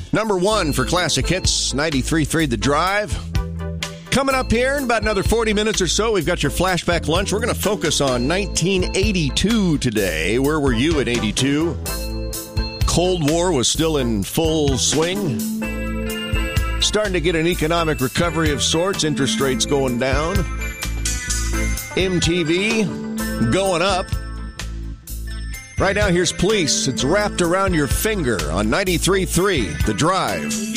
Number one for classic hits, 93.3 The Drive. Coming up here in about another 40 minutes or so, we've got your flashback lunch. We're going to focus on 1982 today. Where were you in 82? Cold War was still in full swing. Starting to get an economic recovery of sorts. Interest rates going down. MTV going up. Right now, here's Police. It's Wrapped Around Your Finger on 93.3 The Drive.